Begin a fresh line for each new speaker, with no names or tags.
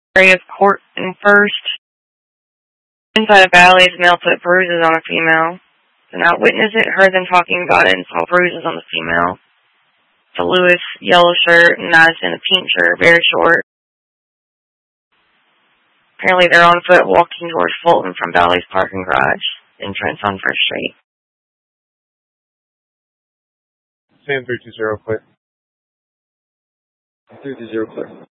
area of Court and First. Inside of Valley's, male put bruises on a female. An eyewitness heard them talking about it and saw bruises on the female. The Lewis yellow shirt and Madison a pink shirt, very short. Apparently they're on foot walking towards Fulton from Valley's parking garage entrance on First Street.
Sam 320 clear.
320 clear.